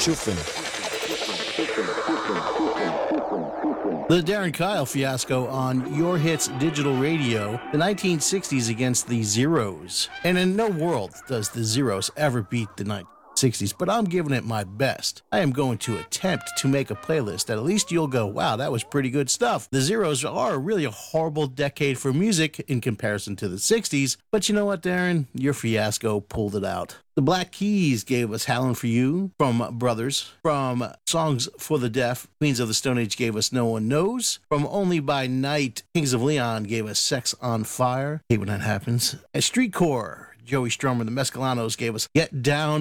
The Darren Kyle fiasco on Your Hits Digital Radio, the 1960s against the Zeros. And in no world does the Zeros ever beat the 1960s, but I'm giving it my best. I am going to attempt to make a playlist that at least you'll go, wow, that was pretty good stuff. The Zeros are really a horrible decade for music in comparison to the 60s, but you know what, Darren? Your fiasco pulled it out. The Black Keys gave us Howlin' For You from Brothers. From Songs for the Deaf, Queens of the Stone Age gave us No One Knows. From Only by Night, Kings of Leon gave us Sex on Fire. Hate when that happens. At Streetcore, Joey Strummer and the Mescalanos gave us Get Down